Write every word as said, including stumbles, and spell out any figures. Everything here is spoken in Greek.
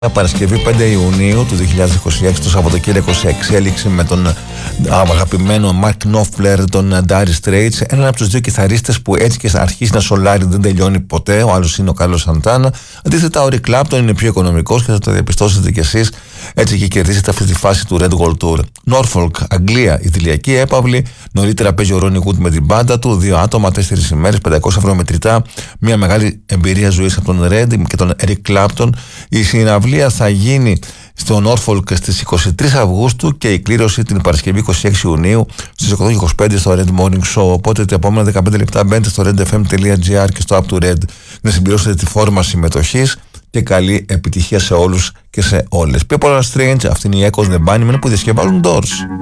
Παρασκευή πέντε Ιουνίου του δύο χιλιάδες είκοσι έξι, το Σαββατοκύριακο, σε εξέλιξη με τον αγαπημένο Mark Knopfler, τον Dire Straits, έναν από τους δύο κιθαρίστες που έτσι και θα αρχίσει να σολάρει, δεν τελειώνει ποτέ. Ο άλλος είναι ο Carlos Santana. Αντίθετα, ο Eric Clapton είναι πιο οικονομικός και θα το διαπιστώσετε κι εσείς. Έτσι και κερδίσετε αυτή τη φάση του Red Gold Tour. Norfolk, Αγγλία, Ιταλική έπαυλη. Νωρίτερα παίζει ο Ronnie Wood με την μπάντα του. Δύο άτομα, τέσσερις ημέρες, πεντακόσια ευρώ μετρητά. Μια μεγάλη εμπειρία ζωής από τον Red και τον Eric Clapton. Η συναυλία θα γίνει στο Norfolk στις είκοσι τρεις Αυγούστου και η κλήρωση την Παρασκευή είκοσι έξι Ιουνίου στις οκτώ και είκοσι πέντε στο Red Morning Show. Οπότε τα επόμενα δεκαπέντε λεπτά μπαίνετε στο redfm.gr και στο Up to Red να συμπληρώσετε τη φόρμα συμμετοχής και καλή επιτυχία σε όλους και σε όλες. People are strange, αυτή είναι η Echoes The Bunnymen που διασκευάζουν Doors.